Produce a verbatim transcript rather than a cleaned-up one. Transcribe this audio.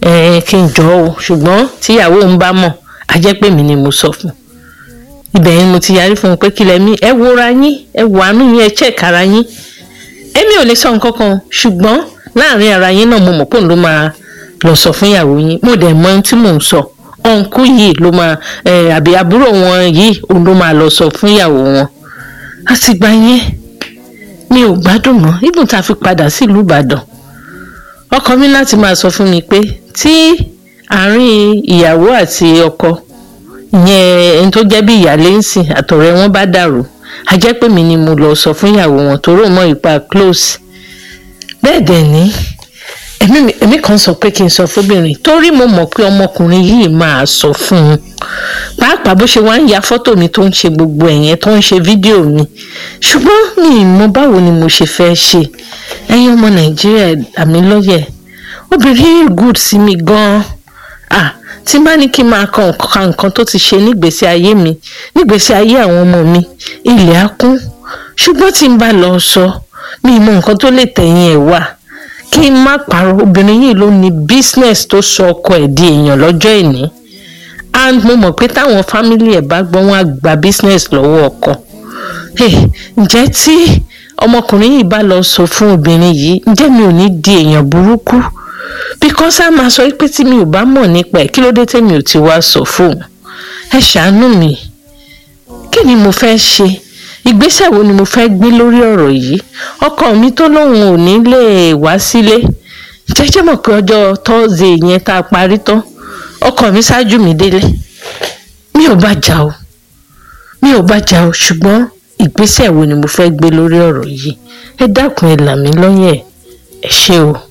ẹ kí n jọ o ṣùgbọ́n tíyàwó ń bá mọ̀ á jẹ́ pé mi ni mo sọ fún. Ibẹ̀ yẹn mo ti yarí fún un pé kílẹ̀ mi ẹ wòra yín ẹ wò àánú yín ẹ check ara yín. Èmi ò lè sọ nǹkan kan ṣùgbọ́n láàrin ara yín náà mo mọ̀ pé òun ló máa lọ sọ fún ìyàwó yín. Mo dẹ̀ mọ ohun tí mò ń sọ. Ọ̀nkú yìí ló máa àbí àbúrò wọn yìí òun ló máa lọ sọ fún ìyàwó wọn. Àtìgbà yẹn mi ò gbádùn mọ́ even tá a fi padà sílùú Ìbàdàn. Ọkọ mi láti máa sọ fún mi pé tí àárín ìyàwó àti ọkọ ìyẹn ẹni tó jẹ́ bí ìyálé ń sìn àtọ̀rẹ́ wọn bá dàrú a jẹ́ pé mi ni mo lọ sọ fún ìyàwó wọn tó rò mọ́ ipa close. Bẹ́ẹ̀ dẹ̀ ni èmi èmi kan sọ pé kí n sọ fóbìnrin torí mo mọ̀ pé ọmọkùnrin yìí máa sọ fún un. Pàápàá bó ṣe wá ń ya fọ́tò mi tó ń ṣe gbogbo ẹ̀yẹn tó ń ṣe fídíò mi. Ṣùgbọ́n mi ì mọ báwo ni mo ṣe fẹ́ ṣe. Ẹ̀yin ọmọ Nàìjíríà àmì lọ́yẹ̀ obìnrin good sí mi gan-an. Ah, tí n bá ní kí n máa kọ nǹkan tó ti ṣe nígbésí ayé mi nígbésí ayé àwọn ọmọ mi ilẹ̀ á kún. Ṣùgbọ́n tí n bá lọ sọ mi ì mọ nǹkan tó lè tẹ̀yìn ẹ̀ wá. Kí n má parọ́ obìnrin yìí ló ní business tó sọ ọkọ ẹ̀ di èèyàn lọ́jọ́ ìní. And mo mọ̀ pé táwọn family ẹ̀ bá gbọ́ wọn á gba business lọ́wọ́ ọkọ. Ǹjẹ́ tí ọmọkùnrin yìí bá lọ sọ fún obìnrin yìí ǹjẹ́ mi ò ní di èèyàn burúkú? Because a máa sọ pé tí mi ò bá mọ̀ nípa ẹ̀ kí ló dé tèmi ò ti wá sọ fún un. Ẹ ṣàánú mi. Kí ni mo fẹ́ ṣe? Ìgbésẹ̀ wo ni mo fẹ́ gbé lórí ọ̀rọ̀ yìí? Ọkọ mi tó lóun ò ní lè wá sílé. Jẹ́jẹ́ mọ̀ pé ọjọ́ Thursday yẹn tá a parí tán ọkọ mi ṣáájú mi délé. Mi ò bá jà o. Mi ò bá jà o ṣùgbọ́n ìgbésẹ̀ wo ni mo fẹ́ gbé lórí ọ̀rọ̀ yìí? Ẹ dákun ẹ là mí lọ́yẹ̀. Ẹ ṣé o.